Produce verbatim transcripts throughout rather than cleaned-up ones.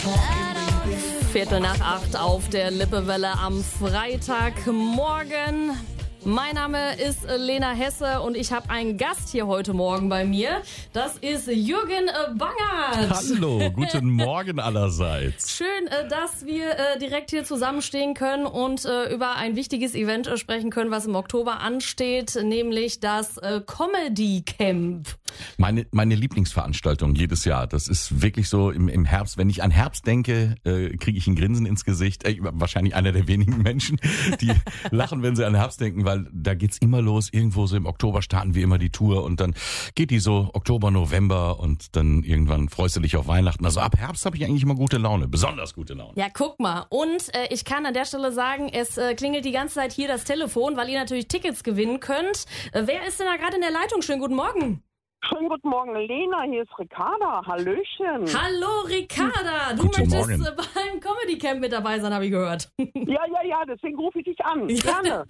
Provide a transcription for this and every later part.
Viertel nach acht auf der Lippewelle am Freitagmorgen. Mein Name ist Lena Hesse und ich habe einen Gast hier heute Morgen bei mir. Das ist Jürgen Bangert. Hallo, guten Morgen allerseits. Schön, dass wir direkt hier zusammenstehen können und über ein wichtiges Event sprechen können, was im Oktober ansteht, nämlich das Comedy Camp. Meine, meine Lieblingsveranstaltung jedes Jahr. Das ist wirklich so im, im Herbst. Wenn ich an Herbst denke, äh, kriege ich ein Grinsen ins Gesicht. Äh, wahrscheinlich einer der wenigen Menschen, die lachen, wenn sie an Herbst denken, weil da geht's immer los. Irgendwo so im Oktober starten wir immer die Tour und dann geht die so Oktober, November und dann irgendwann freust du dich auf Weihnachten. Also ab Herbst habe ich eigentlich immer gute Laune, besonders gute Laune. Ja, guck mal. Und äh, ich kann an der Stelle sagen, es äh, klingelt die ganze Zeit hier das Telefon, weil ihr natürlich Tickets gewinnen könnt. Äh, wer ist denn da gerade in der Leitung? Schönen guten Morgen. Schönen guten Morgen, Lena, hier ist Ricarda. Hallöchen. Hallo, Ricarda. Du Guten möchtest Morgen. äh, beim Comedy Camp mit dabei sein, habe ich gehört. Ja, ja, ja, deswegen rufe ich dich an. Ja. Gerne.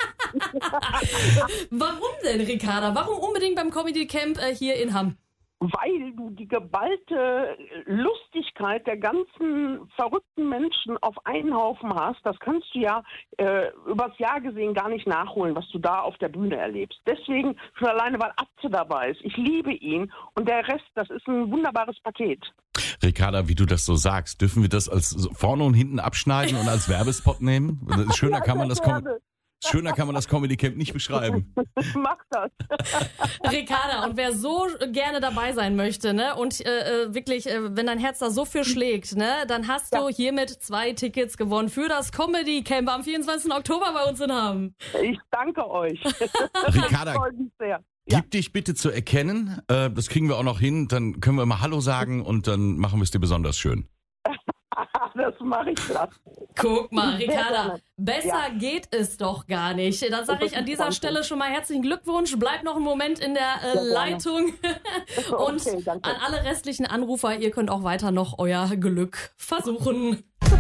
Warum denn, Ricarda? Warum unbedingt beim Comedy Camp äh, hier in Hamm? Weil du die geballte Lustigkeit der ganzen verrückten Menschen auf einen Haufen hast. Das kannst du ja äh, übers Jahr gesehen gar nicht nachholen, was du da auf der Bühne erlebst. Deswegen schon alleine, weil Atze dabei ist. Ich liebe ihn und der Rest, das ist ein wunderbares Paket. Ricarda, wie du das so sagst, dürfen wir das als so vorne und hinten abschneiden und als Werbespot nehmen? Schöner kann man das Com- Schöner kann man das Comedy Camp nicht beschreiben. Mach das. Ricarda, und wer so gerne dabei sein möchte, ne, und äh, wirklich, äh, wenn dein Herz da so für schlägt, ne, dann hast du Ja. hiermit zwei Tickets gewonnen für das Comedy Camp am vierundzwanzigsten Oktober bei uns in Hamm. Ich danke euch. Ricarda, Freut mich sehr. Ja. gib dich bitte zu erkennen. Äh, das kriegen wir auch noch hin. Dann können wir mal Hallo sagen und dann machen wir es dir besonders schön. Das mache ich glatt. Guck mal, Sehr Ricarda, gerne. besser Ja. geht es doch gar nicht. Dann sage ich an dieser Danke. Stelle schon mal herzlichen Glückwunsch. Bleib noch einen Moment in der äh, Sehr gerne. Leitung. Und Okay, danke. an alle restlichen Anrufer, ihr könnt auch weiter noch euer Glück versuchen.